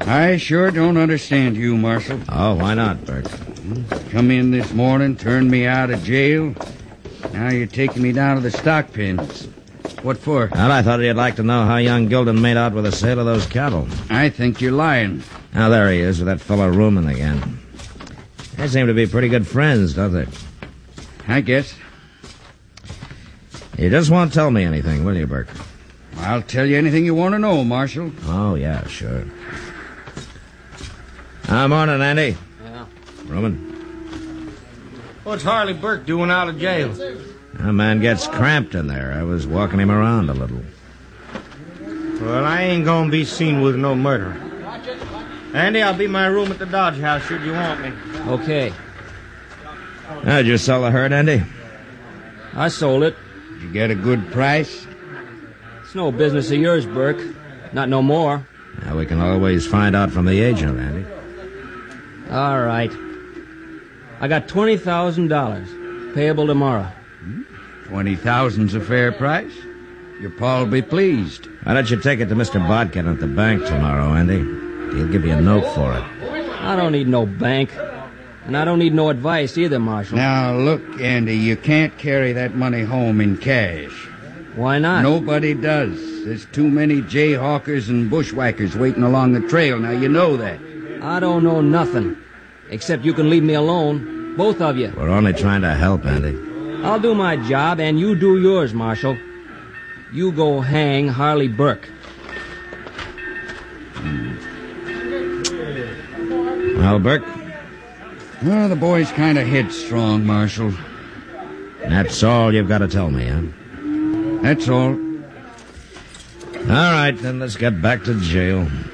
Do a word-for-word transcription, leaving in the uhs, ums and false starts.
I sure don't understand you, Marshal. Oh, why not, Burke? Come in this morning, turned me out of jail. Now you're taking me down to the stock pens. What for? Well, I thought you'd like to know how young Gilden made out with the sale of those cattle. I think you're lying. Now, there he is with that fellow Rumen again. They seem to be pretty good friends, don't they? I guess. You just won't tell me anything, will you, Burke? I'll tell you anything you want to know, Marshal. Oh, yeah, sure. Ah, morning, Andy. Yeah. Rumen. What's Harley Burke doing out of jail? A man gets cramped in there. I was walking him around a little. Well, I ain't gonna be seen with no murder. Andy, I'll be in my room at the Dodge House should you want me. Okay. Now, did you sell the herd, Andy? I sold it. Did you get a good price? It's no business of yours, Burke. Not no more. Now, we can always find out from the agent, Andy. All right. I got twenty thousand dollars. Payable tomorrow. Twenty thousand's a fair price. Your pa'll be pleased. Why don't you take it to Mister Bodkin at the bank tomorrow, Andy? He'll give you a note for it. I don't need no bank. And I don't need no advice either, Marshal. Now, look, Andy, you can't carry that money home in cash. Why not? Nobody does. There's too many jayhawkers and bushwhackers waiting along the trail. Now, you know that. I don't know nothing. Except you can leave me alone. Both of you. We're only trying to help, Andy. I'll do my job, and you do yours, Marshal. You go hang Harley Burke. Well, Burke? Well, the boy's kind of headstrong, Marshal. That's all you've got to tell me, huh? That's all. All right, then let's get back to jail.